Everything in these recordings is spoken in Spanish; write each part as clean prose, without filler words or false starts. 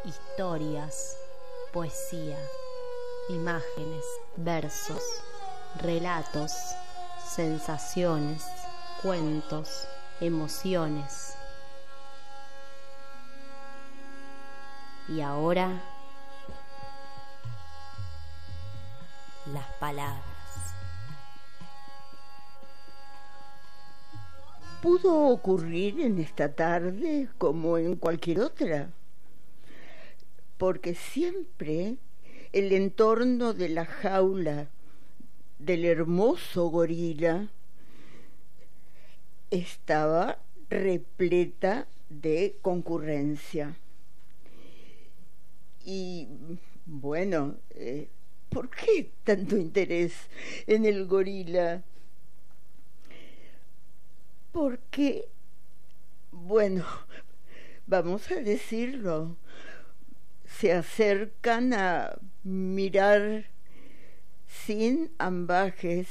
historias, poesía, imágenes, versos, relatos, sensaciones, cuentos, emociones. Y ahora, las palabras. Pudo ocurrir en esta tarde como en cualquier otra, porque siempre el entorno de la jaula del hermoso gorila estaba repleta de concurrencia. Y bueno, ¿por qué tanto interés en el gorila? Porque, bueno, vamos a decirlo, se acercan a mirar sin ambajes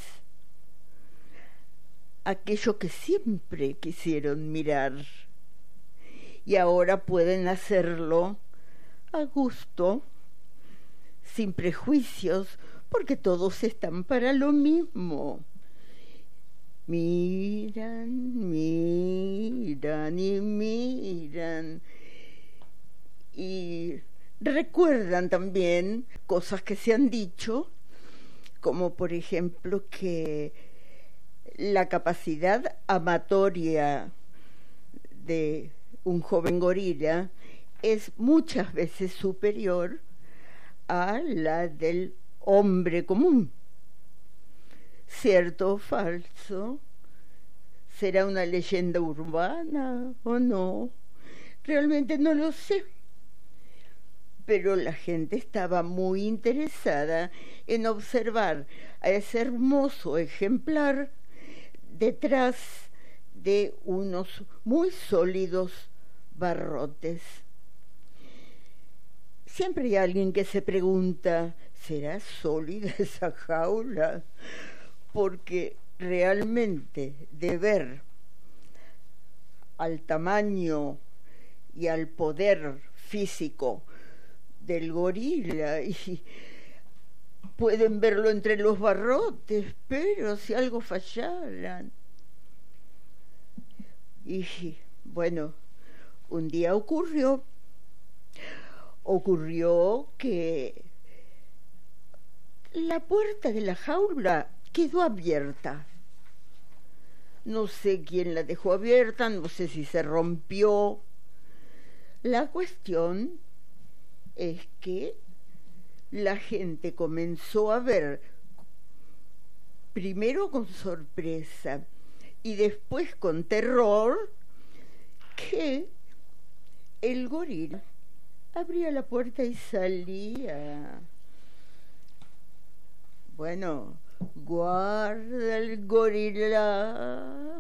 aquello que siempre quisieron mirar y ahora pueden hacerlo a gusto, sin prejuicios, porque todos están para lo mismo. Miran, miran y miran. Y recuerdan también cosas que se han dicho, como por ejemplo que la capacidad amatoria de un joven gorila es muchas veces superior a la del hombre común. ¿Cierto o falso? ¿Será una leyenda urbana o no? Realmente no lo sé. Pero la gente estaba muy interesada en observar a ese hermoso ejemplar detrás de unos muy sólidos barrotes. Siempre hay alguien que se pregunta, ¿será sólida esa jaula? Porque realmente de ver al tamaño y al poder físico del gorila y pueden verlo entre los barrotes, pero si algo fallaran. Y bueno, un día ocurrió que la puerta de la jaula quedó abierta. No sé quién la dejó abierta, no sé si se rompió. La cuestión es que la gente comenzó a ver, primero con sorpresa y después con terror, que el gorila abría la puerta y salía. Bueno, guarda el gorila.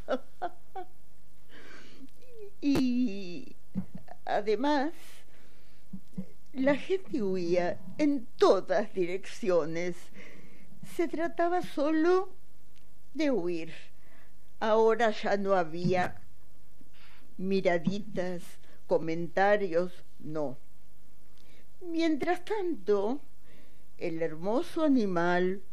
Y además, la gente huía en todas direcciones. Se trataba solo de huir. Ahora ya no había miraditas, comentarios, no. Mientras tanto, el hermoso animal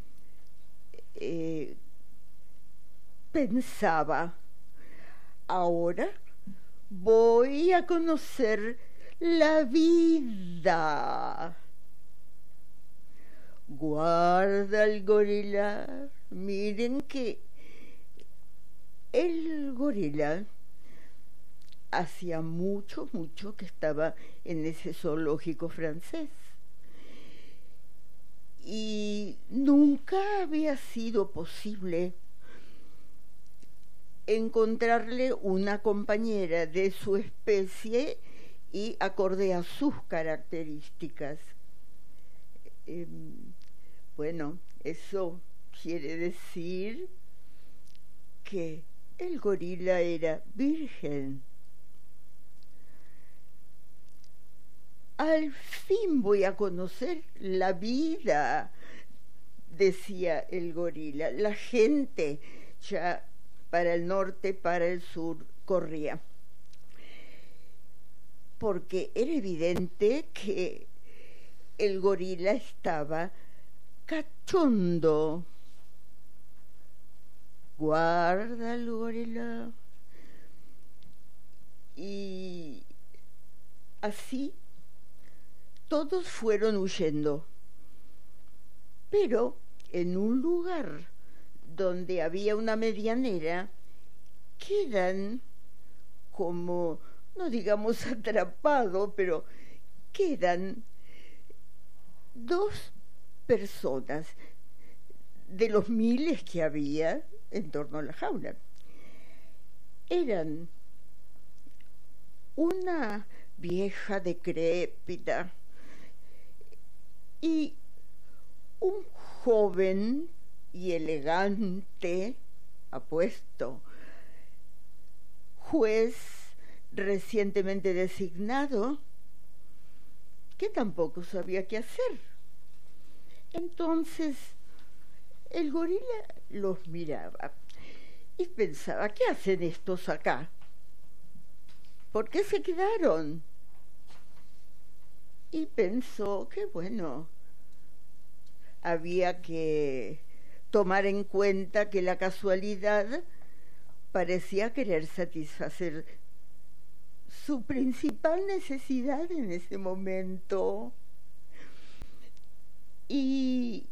pensaba, ahora voy a conocer la vida. Guarda el gorila. Miren que el gorila hacía mucho que estaba en ese zoológico francés y nunca había sido posible encontrarle una compañera de su especie y acorde a sus características. Bueno, eso quiere decir que el gorila era virgen. Al fin voy a conocer la vida, decía el gorila. La gente ya para el norte, para el sur, corría. porque era evidente que el gorila estaba cachondo. Guarda el gorila. Y así todos fueron huyendo. Pero en un lugar donde había una medianera, quedan como, no digamos atrapados, pero quedan dos personas de los miles que había en torno a la jaula. Eran una vieja decrépita y un joven y elegante, apuesto, juez recientemente designado, que tampoco sabía qué hacer. Entonces el gorila los miraba y pensaba, ¿qué hacen estos acá? ¿Por qué se quedaron? Y pensó que, bueno, había que tomar en cuenta que la casualidad parecía querer satisfacer su principal necesidad en ese momento. Y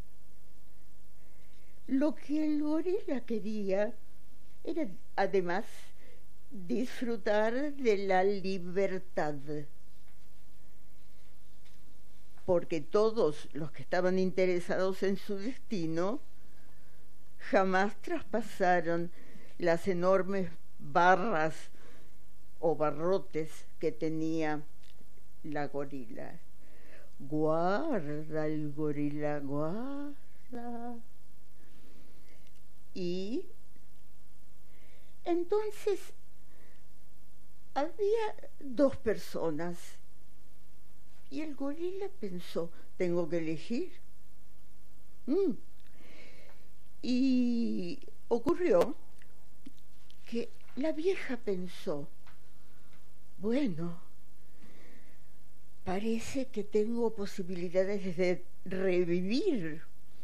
lo que el gorila quería era, además, disfrutar de la libertad, porque todos los que estaban interesados en su destino jamás traspasaron las enormes barras o barrotes que tenía la gorila. Guarda el gorila, guarda. Y entonces había dos personas y el gorila pensó, tengo que elegir. Y ocurrió que la vieja pensó, bueno, parece que tengo posibilidades de revivir,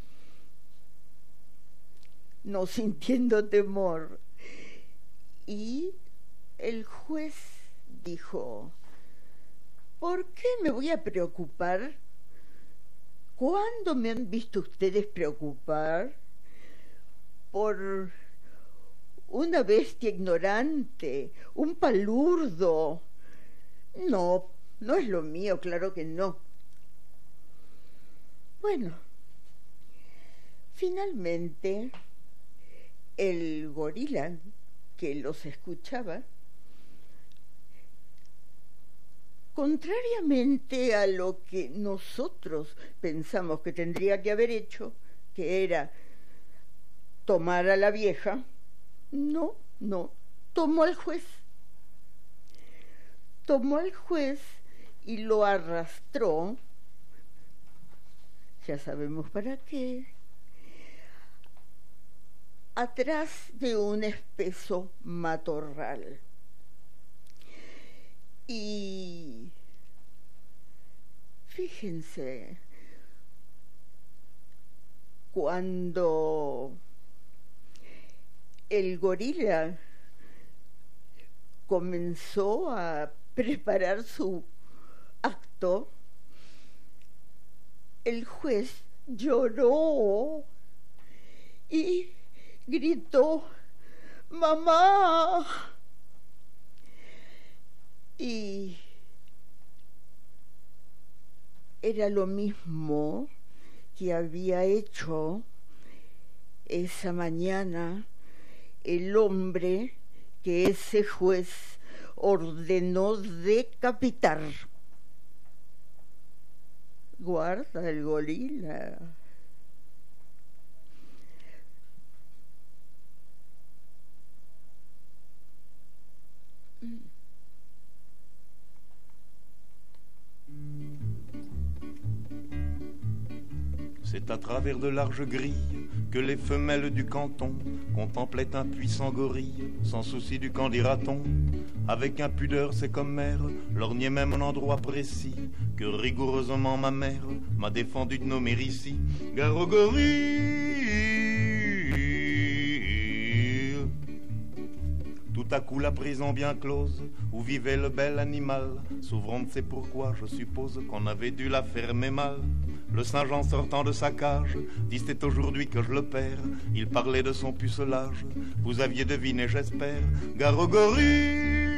no sintiendo temor. Y el juez dijo, ¿por qué me voy a preocupar? ¿Cuándo me han visto ustedes preocupar por una bestia ignorante, un palurdo? No, no es lo mío, claro que no. Bueno, finalmente el gorila que los escuchaba, contrariamente a lo que nosotros pensamos que tendría que haber hecho, que era tomar a la vieja, no, tomó al juez. Tomó al juez y lo arrastró, ya sabemos para qué, atrás de un espeso matorral. Y fíjense, cuando el gorila comenzó a preparar su acto, el juez lloró y gritó, ¡mamá! Y era lo mismo que había hecho esa mañana el hombre que ese juez ordenó decapitar. Guarda el gorila. C'est à travers de larges grilles que les femelles du canton contemplaient un puissant gorille, sans souci du qu'en dira-t-on. Avec impudeur, c'est comme mère, lorgnait même un endroit précis que rigoureusement ma mère m'a défendu de nommer ici. Gare au gorille. Tout à coup la prison bien close où vivait le bel animal, s'ouvrant de c'est pourquoi je suppose qu'on avait dû la fermer mal. Le Saint-Jean sortant de sa cage dit c'est aujourd'hui que je le perds. Il parlait de son pucelage, vous aviez deviné j'espère. Gare au gorille.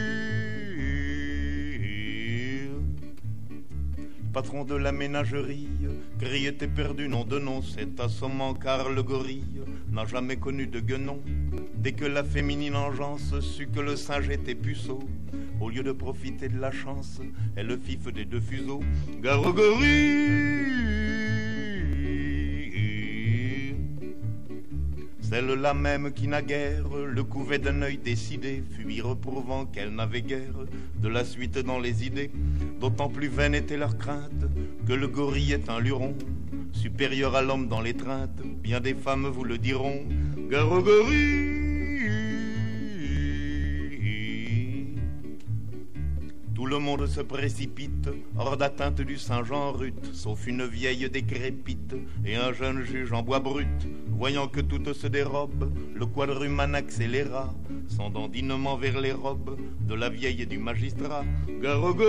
Patron de la ménagerie, criait et perdu nom de nom, c'est assommant car le gorille n'a jamais connu de guenon. Dès que la féminine engeance sut que le singe était puceau, au lieu de profiter de la chance, elle le fif des deux fuseaux. Gare au gorille. Celle-là même qui naguère le couvait d'un œil décidé, fut y reprouvant qu'elle n'avait guère de la suite dans les idées. D'autant plus vaine était leur crainte que le gorille est un luron, supérieur à l'homme dans l'étreinte, bien des femmes vous le diront. Gare au gorille. Tout le monde se précipite hors d'atteinte du Saint-Jean rut, sauf une vieille décrépite et un jeune juge en bois brut. Voyant que toutes se dérobent, le quadrumane accéléra son dandinement vers les robes de la vieille et du magistrat. Gare au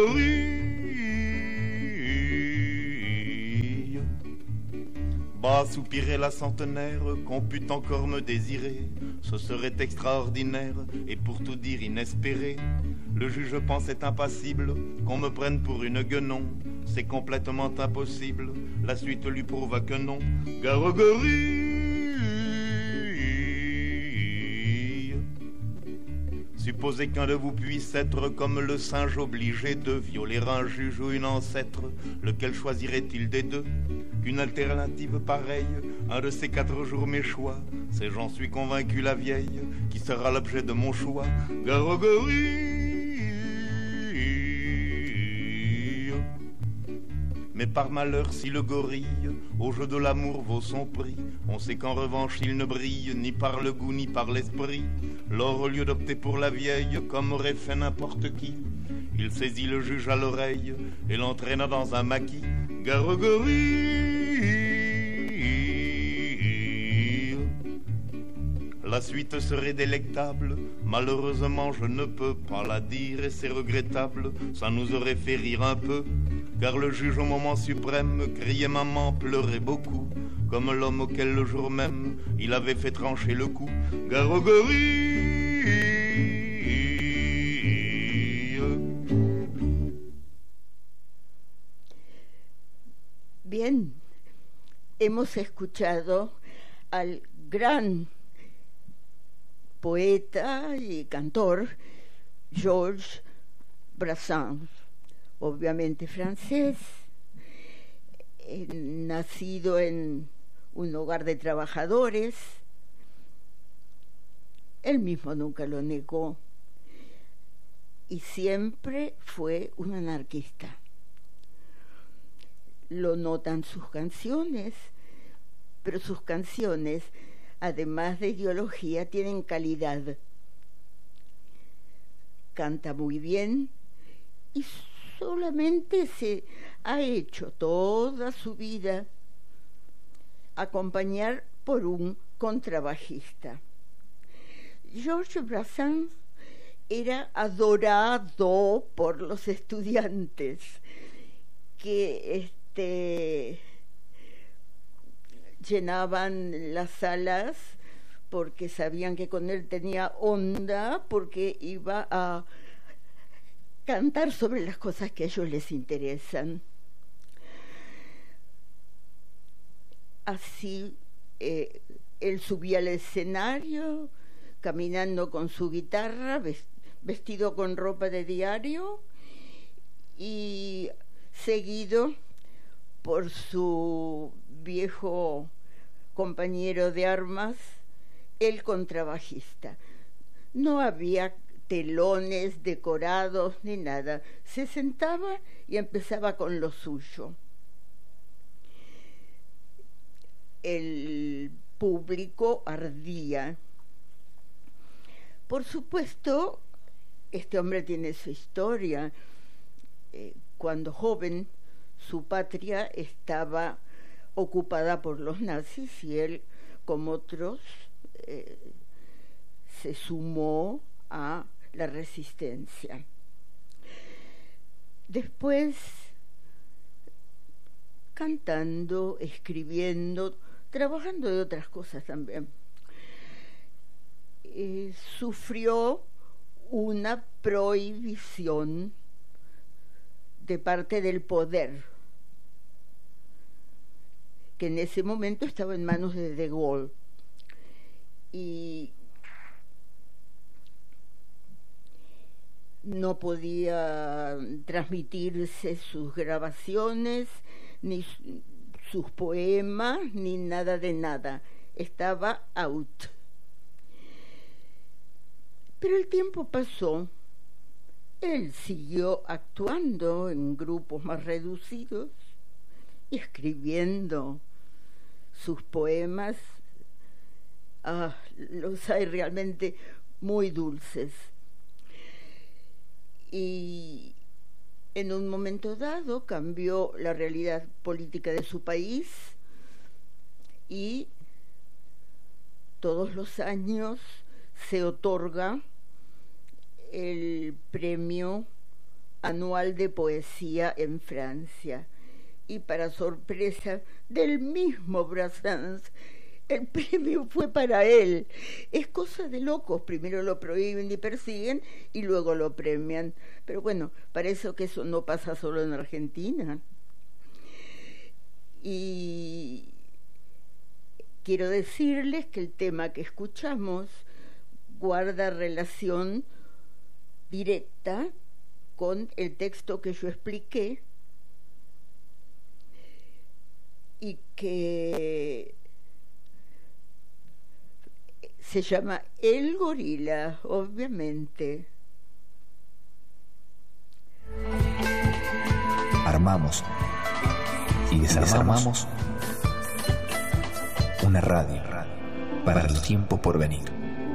gorille. Bas soupirait la centenaire, qu'on pût encore me désirer, ce serait extraordinaire et pour tout dire inespéré. Le juge pensait impassible qu'on me prenne pour une guenon, c'est complètement impossible, la suite lui prouva que non. Gare au gorille. Supposez qu'un de vous puisse être comme le singe obligé de violer un juge ou une ancêtre, lequel choisirait-il des deux? Qu'une alternative pareille, un de ces 4 jours mes choix, c'est j'en suis convaincu la vieille, qui sera l'objet de mon choix. Gare au gorille. Mais par malheur si le gorille au jeu de l'amour vaut son prix, on sait qu'en revanche il ne brille ni par le goût ni par l'esprit. Lors au lieu d'opter pour la vieille comme aurait fait n'importe qui, il saisit le juge à l'oreille et l'entraîna dans un maquis. Gare au gorille. La suite serait délectable, malheureusement je ne peux pas la dire et c'est regrettable, ça nous aurait fait rire un peu, car le juge au moment suprême criait maman, pleurait beaucoup, comme l'homme auquel le jour même il avait fait trancher le cou. Gare au gorille. Bien, hemos escuchado al gran poeta y cantor Georges Brassens, obviamente francés, nacido en un hogar de trabajadores. Él mismo nunca lo negó y siempre fue un anarquista. Lo notan sus canciones, pero sus canciones, además de ideología, tienen calidad. Canta muy bien y solamente se ha hecho toda su vida acompañar por un contrabajista. Georges Brassens era adorado por los estudiantes que llenaban las salas porque sabían que con él tenía onda, porque iba a cantar sobre las cosas que a ellos les interesan. Así, él subía al escenario caminando con su guitarra, vestido con ropa de diario y seguido por su viejo compañero de armas, el contrabajista. No había telones decorados ni nada. Se sentaba y empezaba con lo suyo. el público ardía. Por supuesto, este hombre tiene su historia. Cuando joven, su patria estaba ocupada por los nazis y él, como otros, se sumó a la resistencia. Después, cantando, escribiendo, trabajando de otras cosas también, sufrió una prohibición de parte del poder, que en ese momento estaba en manos de De Gaulle, y no podía transmitirse sus grabaciones, ni sus poemas, ni nada de nada. Estaba out. Pero el tiempo pasó. Él siguió actuando en grupos más reducidos y escribiendo sus poemas. Los hay realmente muy dulces. Y en un momento dado cambió la realidad política de su país y todos los años se otorga el premio anual de poesía en Francia. Y para sorpresa del mismo Brassens, el premio fue para él. Es cosa de locos, primero lo prohíben y persiguen y luego lo premian. Pero bueno, parece que eso no pasa solo en Argentina. Y quiero decirles que el tema que escuchamos guarda relación directa con el texto que yo expliqué y que se llama El Gorila, obviamente. Armamos y desarmamos una radio para el tiempo por venir.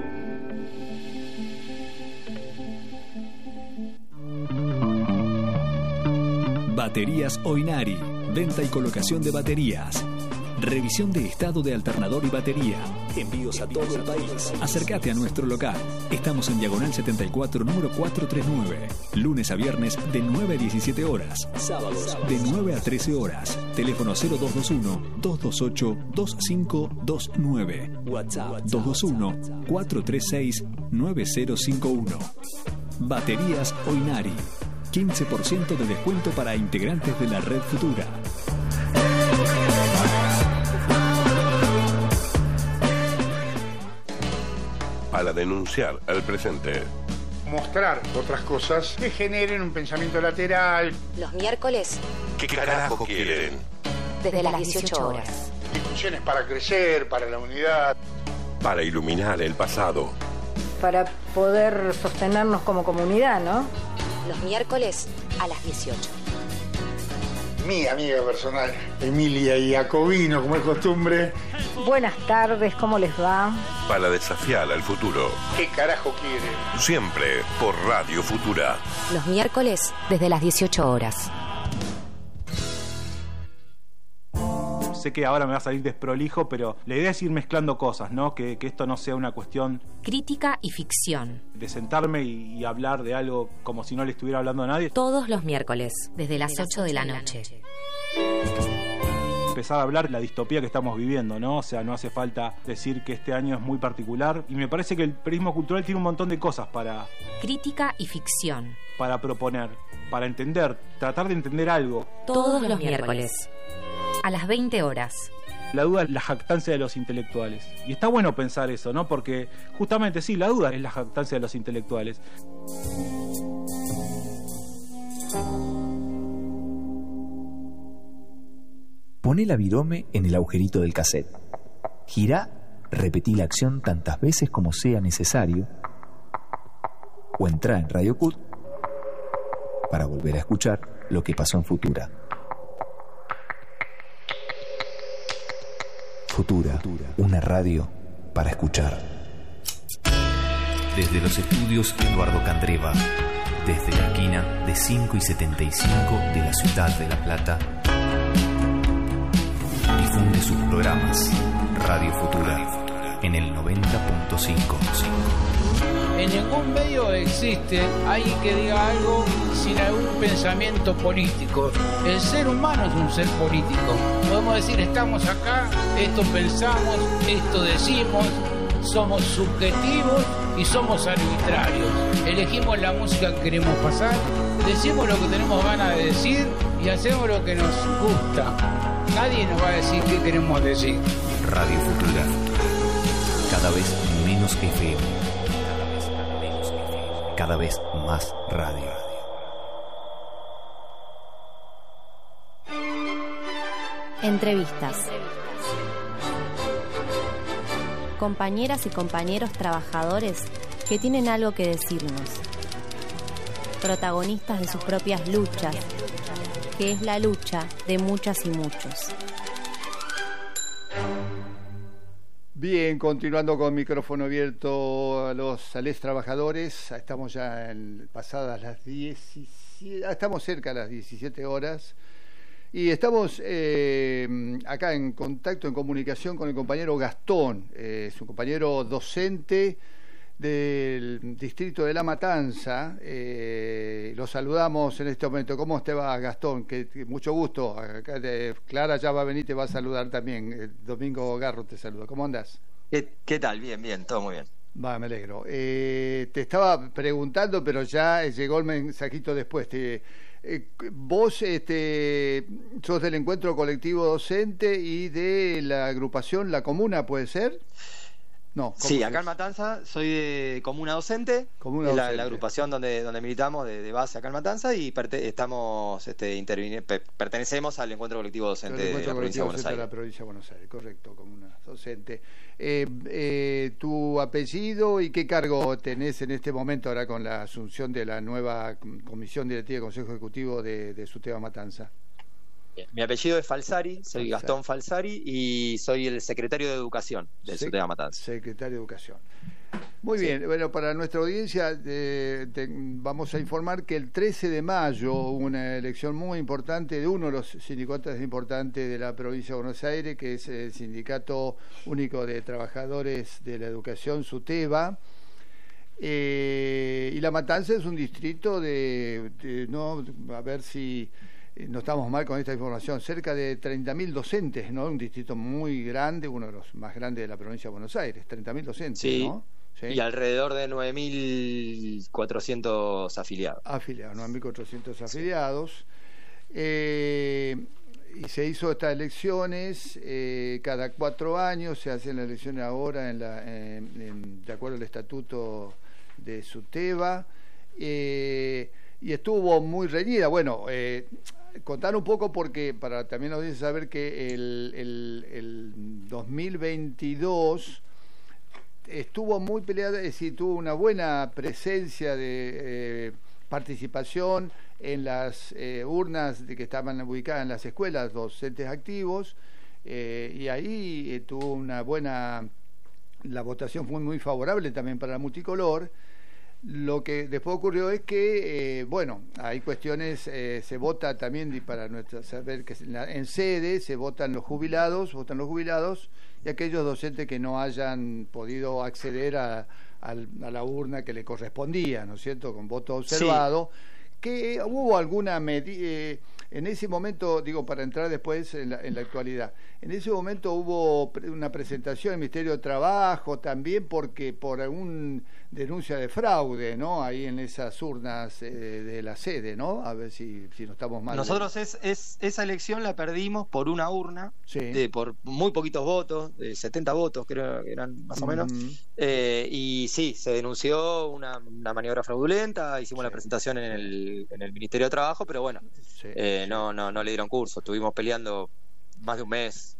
Baterías Oinari, venta y colocación de baterías. Revisión de estado de alternador y batería. Envíos a todo el país. Acércate a nuestro local. Estamos en Diagonal 74, número 439. Lunes a viernes de 9 a 17 horas. Sábados de 9 a 13 horas. Teléfono 0221-228-2529. WhatsApp 221-436-9051. Baterías Oinari. 15% de descuento para integrantes de la Red Futura. Para denunciar el presente. Mostrar otras cosas que generen un pensamiento lateral. Los miércoles. ¿Qué carajo quieren? Desde las 18 horas. Discusiones para crecer, para la unidad. Para iluminar el pasado. Para poder sostenernos como comunidad, ¿no? Los miércoles a las 18. Mi amiga personal, Emilia Iacobino, como es costumbre. Buenas tardes, ¿cómo les va? Para desafiar al futuro. ¿Qué carajo quieren? Siempre por Radio Futura. Los miércoles desde las 18 horas. Sé que ahora me va a salir desprolijo, pero la idea es ir mezclando cosas, ¿no? Que esto no sea una cuestión... Crítica y ficción. De sentarme y hablar de algo como si no le estuviera hablando a nadie. Todos los miércoles, desde las 8 de la noche. Empezar a hablar la distopía que estamos viviendo, ¿no? O sea, no hace falta decir que este año es muy particular. Y me parece que el periodismo cultural tiene un montón de cosas para... Crítica y ficción. Para proponer, para entender, tratar de entender algo. Todos los miércoles. A las 20 horas. La duda es la jactancia de los intelectuales. Y está bueno pensar eso, ¿no? Porque justamente sí, la duda es la jactancia de los intelectuales. Poné la virome en el agujerito del cassette. Girá, repetí la acción tantas veces como sea necesario. O entrá en Radio Cut para volver a escuchar lo que pasó en Futura. Futura, una radio para escuchar. Desde los estudios Eduardo Candreva, desde la esquina de 5 y 75 de la ciudad de La Plata, difunde sus programas Radio Futura en el 90.5. En ningún medio existe alguien que diga algo sin algún pensamiento político. El ser humano es un ser político. Podemos decir, estamos acá, esto pensamos, esto decimos, somos subjetivos y somos arbitrarios. Elegimos la música que queremos pasar, decimos lo que tenemos ganas de decir y hacemos lo que nos gusta. Nadie nos va a decir qué queremos decir. Radio Futura. Cada vez menos FM. Cada vez más radio. Entrevistas. Compañeras y compañeros trabajadores que tienen algo que decirnos. Protagonistas de sus propias luchas, que es la lucha de muchas y muchos. Bien, continuando con micrófono abierto a los trabajadores, estamos ya pasadas las 17, estamos cerca de las 17 horas y estamos acá en contacto, en comunicación con el compañero Gastón, es un compañero docente del distrito de La Matanza. Lo saludamos en este momento. ¿Cómo te va, Gastón? Que mucho gusto. Acá Clara ya va a venir, te va a saludar también. Domingo Garro te saluda. ¿Cómo andás? ¿Qué tal? Bien, todo muy bien. Va, me alegro. Te estaba preguntando, pero ya llegó el mensajito después. Vos sos del Encuentro Colectivo Docente y de la agrupación La Comuna, ¿puede ser? No, sí, acá en Matanza soy de Comuna Docente, la agrupación donde militamos de base acá en Matanza, y pertenecemos al Encuentro Colectivo Docente de la Provincia de Buenos Aires. La Provincia de Buenos Aires, correcto, Comuna Docente. ¿Tu apellido y qué cargo tenés en este momento ahora con la asunción de la nueva Comisión Directiva del Consejo Ejecutivo de SUTEBA Matanza? Mi apellido es Falsari, soy Gastón Falsari y soy el secretario de Educación del SUTEBA Matanza. Secretario de Educación. Muy bien, bueno, para nuestra audiencia vamos a informar que el 13 de mayo hubo una elección muy importante de uno de los sindicatos importantes de la provincia de Buenos Aires, que es el Sindicato Único de Trabajadores de la Educación, SUTEBA. Y La Matanza es un distrito no, a ver si no estamos mal con esta información, cerca de 30.000 docentes, ¿no? Un distrito muy grande, uno de los más grandes de la provincia de Buenos Aires, 30.000 docentes, sí, ¿no? Sí. Y alrededor de 9.400 afiliados. 9.400 afiliados. Y se hizo estas elecciones cada 4 años, se hacen las elecciones ahora de acuerdo al estatuto de SUTEBA. Y estuvo muy reñida. Bueno, contar un poco porque para también nos dice saber que el 2022 estuvo muy peleada, es decir, tuvo una buena presencia de participación en las urnas que estaban ubicadas en las escuelas, docentes activos, y ahí tuvo una buena, la votación fue muy favorable también para la multicolor. Lo que después ocurrió es que, hay cuestiones, se vota también para saber que en sede se votan los jubilados y aquellos docentes que no hayan podido acceder a la urna que le correspondía, ¿no es cierto?, con voto observado. Sí. Que hubo alguna medida, en ese momento, digo, para entrar después en la actualidad, en ese momento hubo una presentación del Ministerio de Trabajo también porque por algún denuncia de fraude, ¿no? Ahí en esas urnas de la sede, ¿no? A ver si no estamos mal. Nosotros esa elección la perdimos por una urna, sí, por muy poquitos votos, 70 votos creo que eran más o menos, y sí, se denunció una maniobra fraudulenta, hicimos la presentación en el Ministerio de Trabajo, pero bueno, no le dieron curso, estuvimos peleando más de un mes,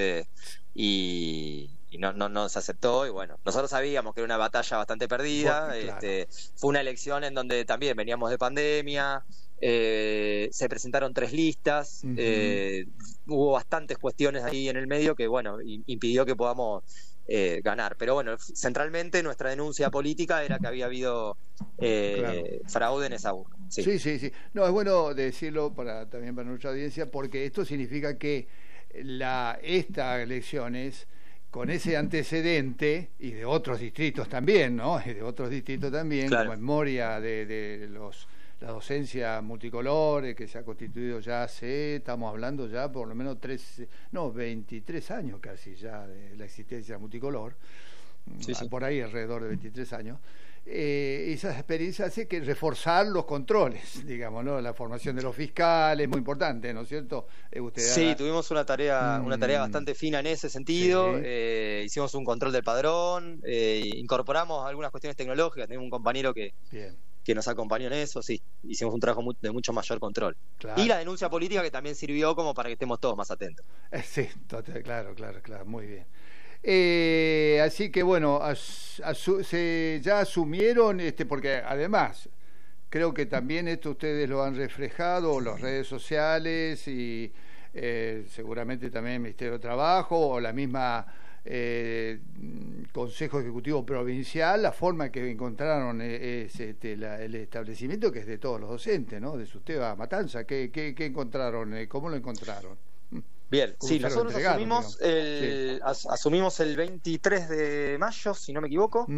y no se aceptó, y bueno, nosotros sabíamos que era una batalla bastante perdida. Claro. Fue una elección en donde también veníamos de pandemia, se presentaron 3 listas, hubo bastantes cuestiones ahí en el medio que, bueno, impidió que podamos ganar. Pero bueno, centralmente nuestra denuncia política era que había habido fraude en esa urna. Sí. No, es bueno decirlo también para nuestra audiencia, porque esto significa que estas elecciones, con ese antecedente, y de otros distritos también, ¿no? Como en Moria de la docencia multicolor, que se ha constituido ya estamos hablando ya por lo menos 23 años casi ya de la existencia multicolor, por ahí alrededor de 23 años. Esas experiencias hace que reforzar los controles, digamos, ¿no? La formación de los fiscales, muy importante, ¿no es cierto? Tuvimos una tarea bastante fina en ese sentido. Hicimos un control del padrón, incorporamos algunas cuestiones tecnológicas. Tenemos un compañero que nos acompañó en eso. Hicimos un trabajo de mucho mayor control. Y la denuncia política, que también sirvió como para que estemos todos más atentos. Claro, muy bien. Así que bueno, ya asumieron, porque además creo que también esto ustedes lo han reflejado, las redes sociales y seguramente también el Ministerio de Trabajo o la misma Consejo Ejecutivo Provincial, la forma que encontraron el establecimiento, que es de todos los docentes, ¿no? De Susteva Matanza. ¿Qué encontraron? ¿Cómo lo encontraron? Bien, nosotros asumimos el 23 de mayo, si no me equivoco,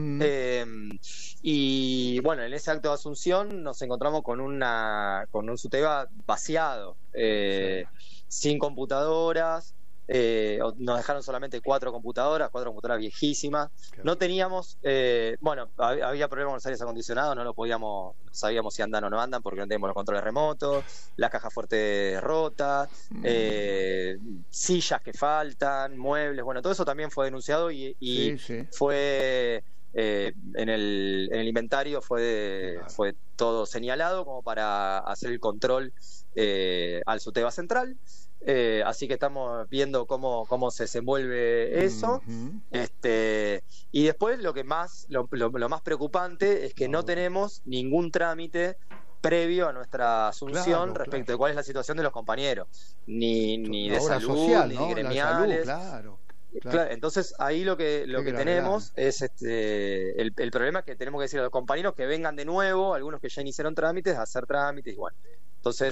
y bueno, en ese acto de asunción nos encontramos con un Susteva vaciado, sin computadoras. Nos dejaron solamente 4 computadoras viejísimas. No teníamos, había problemas con los aires acondicionados, no sabíamos si andan o no andan porque no teníamos los controles remotos, las cajas fuertes rotas, sillas que faltan, muebles, bueno, todo eso también fue denunciado y fue en el inventario fue todo señalado como para hacer el control al Susteva Central. Así que estamos viendo cómo se desenvuelve eso. Y después lo más preocupante es que no tenemos ningún trámite previo a nuestra asunción respecto de cuál es la situación de los compañeros, ni de salud, social, ni gremiales. Entonces ahí lo que tenemos es el problema, es que tenemos que decir a los compañeros que vengan de nuevo, algunos que ya iniciaron trámites, a hacer trámites igual. Entonces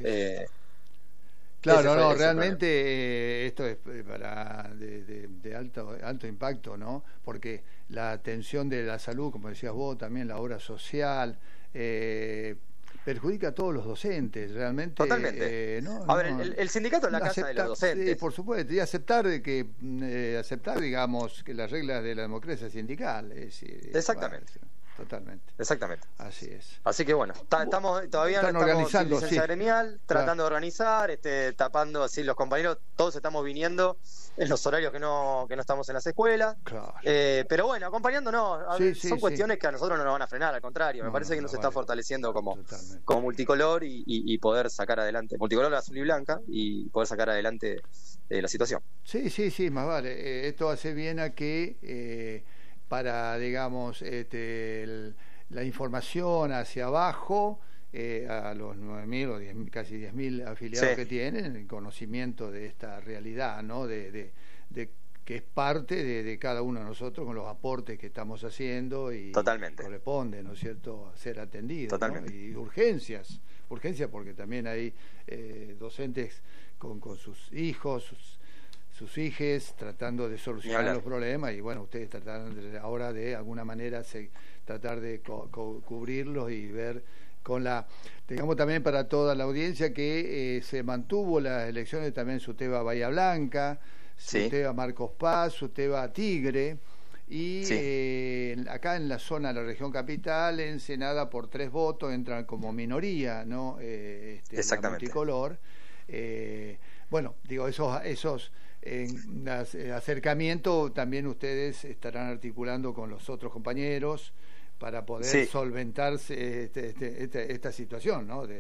realmente esto es de alto impacto, ¿no? Porque la atención de la salud, como decías vos, también la obra social, perjudica a todos los docentes, realmente. Totalmente. El sindicato es la casa de los docentes. Sí, por supuesto, y aceptar, digamos, que las reglas de la democracia sindical. Exactamente. Totalmente. Exactamente. Así es. Así que bueno, todavía no estamos organizando, sin licencia gremial, tratando de organizar, tapando así los compañeros, todos estamos viniendo en los horarios que no estamos en las escuelas. Pero bueno, acompañándonos, son cuestiones que a nosotros no nos van a frenar, al contrario, me parece que nos está fortaleciendo como multicolor y poder sacar adelante, multicolor azul y blanca, y poder sacar adelante la situación. Sí, más vale. Esto hace bien a que para, digamos, la información hacia abajo, a los 9.000 o 10, casi 10.000 afiliados que tienen, el conocimiento de esta realidad, ¿no? De que es parte de cada uno de nosotros con los aportes que estamos haciendo y corresponde, ¿no es cierto?, a ser atendidos, ¿no? Y urgencias porque también hay docentes con sus hijos, sus hijes, tratando de solucionar los problemas, y bueno, ustedes tratan ahora de alguna manera tratar de cubrirlos y ver con digamos también para toda la audiencia que se mantuvo las elecciones también Susteva Bahía Blanca, Susteva Marcos Paz, Susteva Tigre, y acá en la zona de la región capital, Ensenada por 3 votos entran como minoría, ¿no? Exactamente. Multicolor. Bueno, digo, esos acercamiento también ustedes estarán articulando con los otros compañeros para poder solventarse esta situación, ¿no?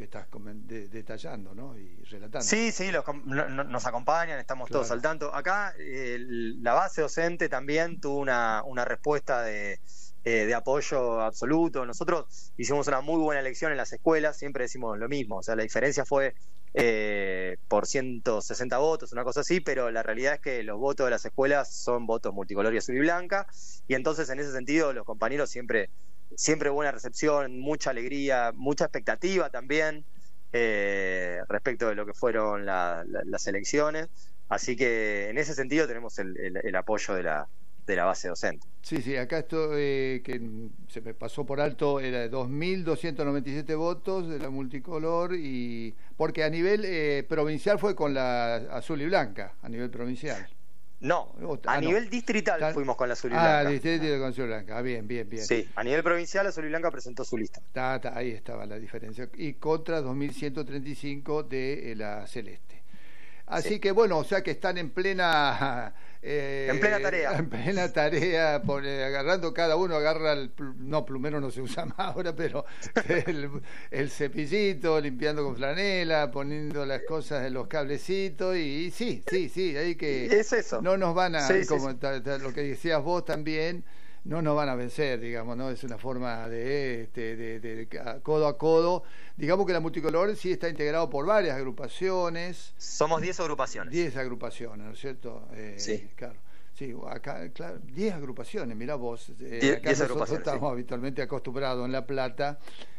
que estás detallando, ¿no? Y relatando. Sí, nos acompañan, estamos todos al tanto. Acá la base docente también tuvo una respuesta de apoyo absoluto. Nosotros hicimos una muy buena elección en las escuelas, siempre decimos lo mismo, o sea, la diferencia fue por 160 votos, una cosa así, pero la realidad es que los votos de las escuelas son votos multicolor y azul y blanca, y entonces en ese sentido los compañeros siempre buena recepción, mucha alegría, mucha expectativa también respecto de lo que fueron las elecciones, así que en ese sentido tenemos el apoyo de la base docente. Sí, acá esto que se me pasó por alto era de 2.297 votos de la multicolor, y porque a nivel provincial fue con la azul y blanca, a nivel provincial. No, a nivel distrital fuimos con la azul y blanca. Distrital con azul y blanca, bien. Sí, a nivel provincial azul y blanca presentó su lista. Ahí estaba la diferencia, y contra 2.135 de la celeste. Así que bueno, o sea que están en plena tarea. En plena tarea, agarrando, cada uno agarra plumero no se usa más ahora, pero el cepillito, limpiando con flanela, poniendo las cosas en los cablecitos, y sí, ahí que es eso. No nos van a, lo que decías vos también, no nos van a vencer, digamos, ¿no? Es una forma de codo a codo. Digamos que la multicolor sí está integrado por varias agrupaciones. Somos 10 agrupaciones. 10 agrupaciones, ¿no es cierto? Sí. Claro. Sí, acá, claro, 10 agrupaciones, mirá vos. Acá nosotros estamos habitualmente acostumbrados en La Plata,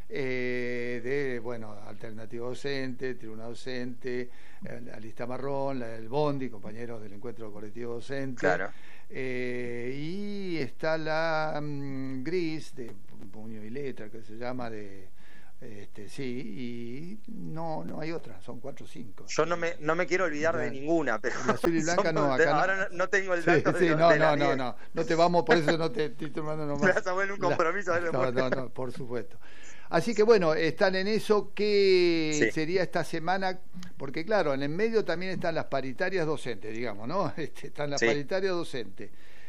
Alternativa Docente, Tribuna Docente, la Lista Marrón, el Bondi, compañeros del Encuentro Colectivo Docente. Claro. Y está la Gris, de Puño y Letra, que se llama, y no hay otra, son 4 o 5. Yo no me quiero olvidar de ninguna, pero la azul y blanca acá ahora no tengo el dato no te vamos, por eso no te estoy tomando nomás. Me vas a poner un compromiso. No, por supuesto. Así que bueno, están en eso. ¿Qué sería esta semana? Porque claro, en el medio también están las paritarias docentes, digamos, ¿no? Están las paritarias docentes.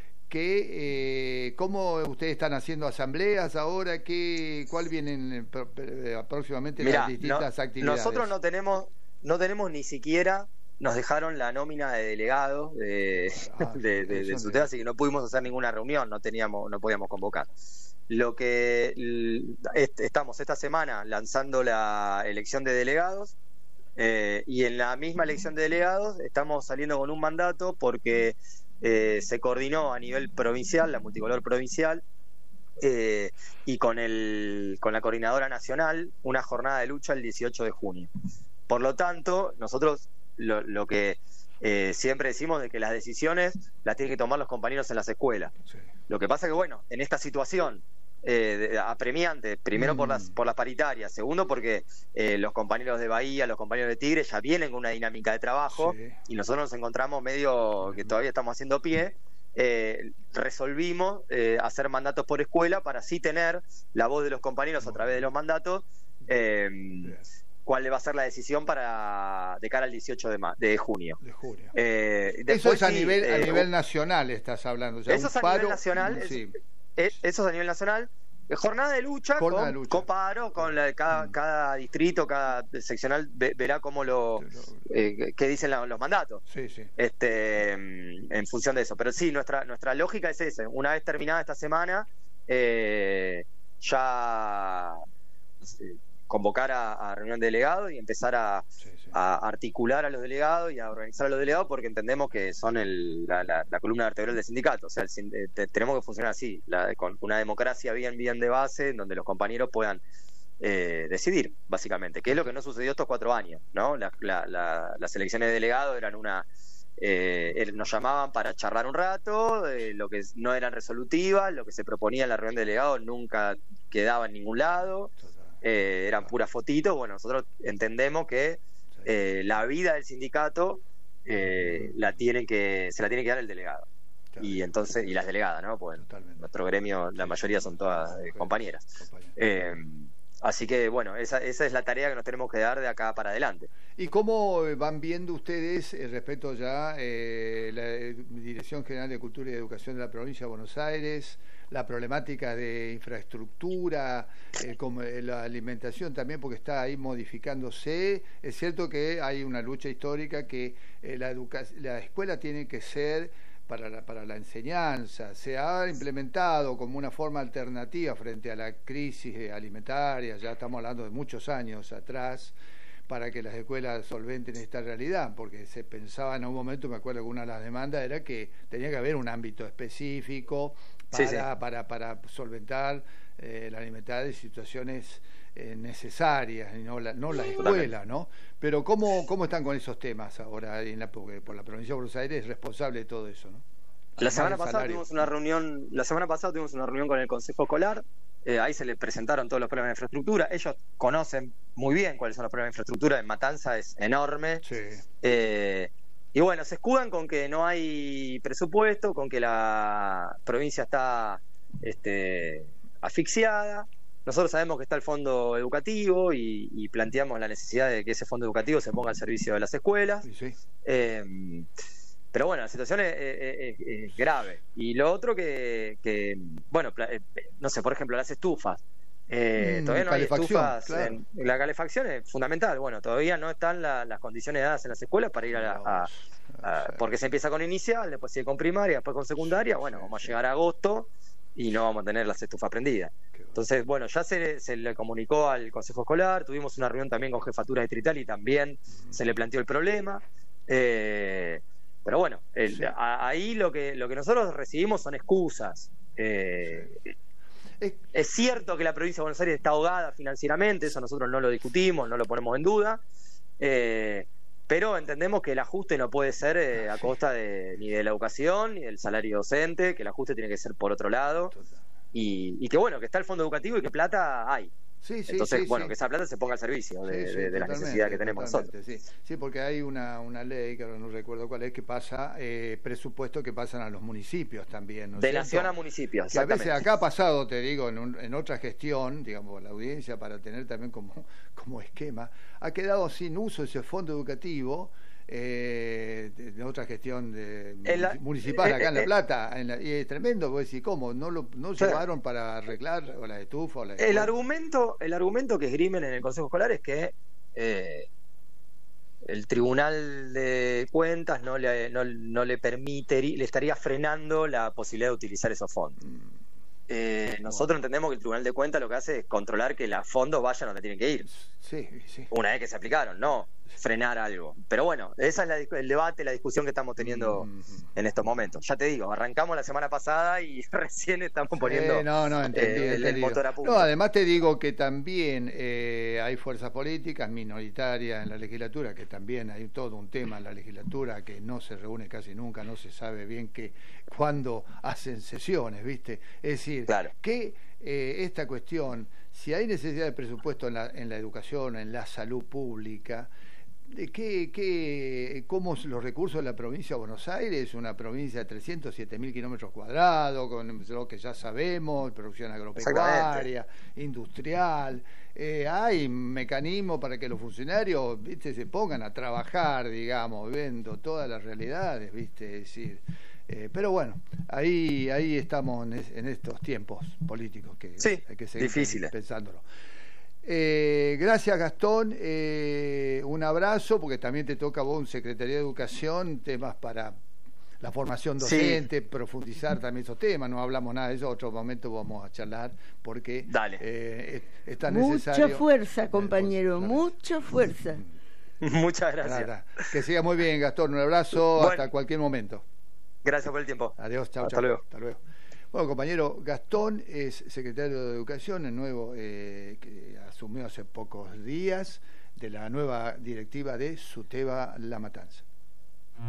¿Cómo ustedes están haciendo asambleas ahora? ¿Cuál vienen próximamente las distintas actividades? Nosotros no tenemos ni siquiera, nos dejaron la nómina de delegados de SUTEBA, así que no pudimos hacer ninguna reunión, no podíamos convocar. Lo que estamos esta semana lanzando la elección de delegados, y en la misma elección de delegados estamos saliendo con un mandato porque se coordinó a nivel provincial, la multicolor provincial, y con la coordinadora nacional, una jornada de lucha el 18 de junio. Por lo tanto, nosotros lo que siempre decimos es que las decisiones las tienen que tomar los compañeros en las escuelas. Sí. Lo que pasa que, en esta situación apremiante, primero por las paritarias, segundo porque los compañeros de Bahía, los compañeros de Tigre ya vienen con una dinámica de trabajo, y nosotros nos encontramos medio que todavía estamos haciendo pie. Resolvimos hacer mandatos por escuela para así tener la voz de los compañeros a través de los mandatos, cuál va a ser la decisión de cara al 18 de junio. Eso es a nivel nacional, estás hablando. O sea, eso es a nivel nacional. Eso es a nivel nacional. Jornada de lucha, con paro, con cada distrito, cada seccional verá cómo qué dicen los mandatos. En función de eso. Pero sí, nuestra lógica es esa. Una vez terminada esta semana, ya convocar a reunión de delegados y empezar a articular a los delegados y a organizar a los delegados, porque entendemos que son la columna vertebral del sindicato. O sea, tenemos que funcionar así, con una democracia bien de base, donde los compañeros puedan decidir, básicamente, que es lo que no sucedió estos 4 años, ¿no? Las elecciones de delegados eran nos llamaban para charlar un rato, lo que no eran resolutivas, lo que se proponía en la reunión de delegados nunca quedaba en ningún lado. Eran puras fotitos. Nosotros entendemos que la vida del sindicato se la tiene que dar el delegado, y entonces las delegadas, ¿no? Pues nuestro gremio, la mayoría son todas compañeras. Así que esa es la tarea que nos tenemos que dar de acá para adelante. ¿Y cómo van viendo ustedes respecto ya la Dirección General de Cultura y Educación de la Provincia de Buenos Aires, la problemática de infraestructura, como la alimentación también, porque está ahí modificándose. Es cierto que hay una lucha histórica que la escuela tiene que ser para la enseñanza. Se ha implementado como una forma alternativa frente a la crisis alimentaria, ya estamos hablando de muchos años atrás, para que las escuelas solventen esta realidad, porque se pensaba en un momento, me acuerdo que una de las demandas era que tenía que haber un ámbito específico para solventar la alimentaria de situaciones necesarias, y no la escuela, ¿no? Pero ¿cómo están con esos temas ahora? Porque por la provincia de Buenos Aires es responsable de todo eso, ¿no? La semana pasada tuvimos una reunión con el Consejo Escolar. Ahí se le presentaron todos los problemas de infraestructura. Ellos conocen muy bien cuáles son los problemas de infraestructura. En Matanza es enorme. Sí. Y bueno, se escudan con que no hay presupuesto, con que la provincia está asfixiada. Nosotros sabemos que está el fondo educativo y planteamos la necesidad de que ese fondo educativo se ponga al servicio de las escuelas. Sí. Pero bueno, la situación es grave. Y lo otro bueno, no sé, por ejemplo, las estufas. Todavía no hay estufas. Claro. La calefacción es fundamental. Bueno, todavía no están las condiciones dadas en las escuelas para ir porque se empieza con inicial, después sigue con primaria, después con secundaria. Bueno, vamos a llegar a agosto y no vamos a tener las estufas prendidas. Entonces, bueno, ya se le comunicó al Consejo Escolar. Tuvimos una reunión también con Jefatura Distrital y también se le planteó el problema. Pero bueno, ahí lo que nosotros recibimos son excusas. Es cierto que la provincia de Buenos Aires está ahogada financieramente, eso nosotros no lo discutimos, no lo ponemos en duda, pero entendemos que el ajuste no puede ser a costa ni de la educación ni del salario docente, que el ajuste tiene que ser por otro lado, y que bueno, que está el fondo educativo y que plata hay. Entonces, que esa plata se ponga al servicio de las necesidades que tenemos nosotros. Sí, porque hay una ley, que ahora no recuerdo cuál es, que pasa presupuestos que pasan a los municipios también, ¿no? De nación a municipios, exactamente. A veces acá ha pasado, te digo, en otra gestión, digamos, la audiencia, para tener también como esquema, ha quedado sin uso ese fondo educativo de otra gestión municipal acá en La Plata, y es tremendo, porque decir, ¿cómo? ¿No llevaron para arreglar o la estufa? O el argumento que esgrimen en el Consejo Escolar es que el Tribunal de Cuentas no le permite, le estaría frenando la posibilidad de utilizar esos fondos. Nosotros entendemos que el Tribunal de Cuentas lo que hace es controlar que los fondos vayan donde tienen que ir. Una vez que se aplicaron, no frenar algo. Pero bueno, esa es el debate, la discusión que estamos teniendo en estos momentos. Ya te digo, arrancamos la semana pasada y recién estamos poniendo el motor a punto. No, además te digo que también hay fuerzas políticas minoritarias en la legislatura, que también hay todo un tema en la legislatura que no se reúne casi nunca, no se sabe bien cuándo hacen sesiones, ¿viste? Es decir, que esta cuestión, si hay necesidad de presupuesto en la educación, en la salud pública, ¿cómo los recursos de la provincia de Buenos Aires, una provincia de 307.000 kilómetros cuadrados, con lo que ya sabemos, producción agropecuaria, industrial? Hay mecanismos para que los funcionarios, ¿viste?, se pongan a trabajar, digamos, viendo todas las realidades, ¿viste? Es decir, pero bueno, ahí estamos en estos tiempos políticos que hay que seguir difíciles, pensándolo. Gracias, Gastón, un abrazo, porque también te toca a vos, Secretaría de Educación, temas para la formación docente, profundizar también esos temas. No hablamos nada de eso, otro momento vamos a charlar, porque es tan necesario. Mucha fuerza, compañero, mucha fuerza. Muchas gracias. Nada, que siga muy bien, Gastón, un abrazo, hasta cualquier momento. Gracias por el tiempo. Adiós, chao. Hasta luego. Hasta luego. Bueno, compañero, Gastón es secretario de Educación, el nuevo que asumió hace pocos días, de la nueva directiva de SUTEBA La Matanza.